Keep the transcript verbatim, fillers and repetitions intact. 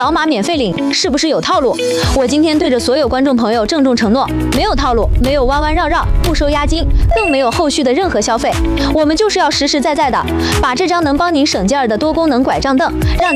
扫码免费领，是不是有套路？我今天对着所有观众朋友郑重承诺，没有套路，没有弯弯绕绕，不收押金，更没有后续的任何消费。我们就是要实实在在的把这张能帮您省劲儿的多功能拐杖凳，让